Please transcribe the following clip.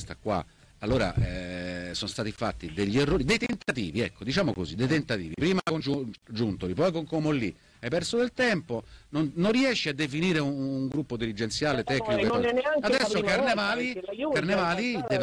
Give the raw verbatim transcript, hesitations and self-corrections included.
questa qua, allora eh, sono stati fatti degli errori, dei tentativi, ecco, diciamo così, dei tentativi, prima con Giuntoli, poi con Comolli, hai perso del tempo, non, non riesci a definire un, un gruppo dirigenziale tecnico. Non è neanche Adesso la prima Carnevali, volta, perché la Juve Carnevali già deve